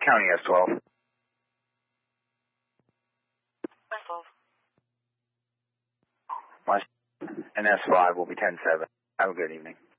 County S12. S12. And S5 will be 10-7. Have a good evening.